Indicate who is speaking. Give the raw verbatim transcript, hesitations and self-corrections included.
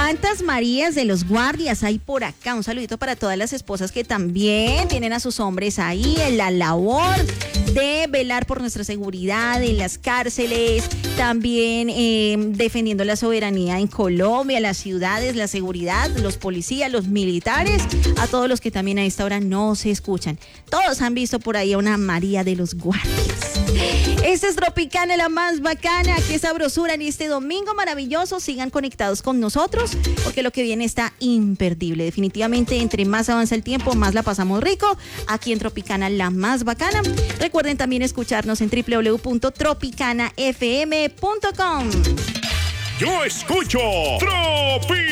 Speaker 1: ¿Cuántas Marías de los guardias hay por acá? Un saludito para todas las esposas que también tienen a sus hombres ahí en la labor de velar por nuestra seguridad en las cárceles, también eh, defendiendo la soberanía en Colombia, las ciudades, la seguridad, los policías, los militares, a todos los que también a esta hora no se escuchan. Todos han visto por ahí a una María de los guardias. Esta es Tropicana, la más bacana. Qué sabrosura en este domingo maravilloso. Sigan conectados con nosotros porque lo que viene está imperdible. Definitivamente, entre más avanza el tiempo, más la pasamos rico. Aquí en Tropicana, la más bacana. Recuerden también escucharnos en doble u doble u doble u punto tropicana f m punto com.
Speaker 2: Yo escucho Tropi.